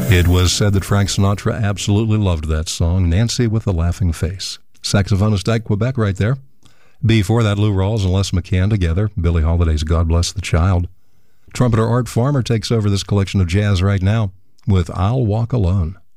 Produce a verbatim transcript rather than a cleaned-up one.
It was said that Frank Sinatra absolutely loved that song, Nancy with a Laughing Face. Saxophonist Ike Quebec right there. Before that, Lou Rawls and Les McCann together, Billie Holiday's God Bless the Child. Trumpeter Art Farmer takes over this collection of jazz right now with I'll Walk Alone.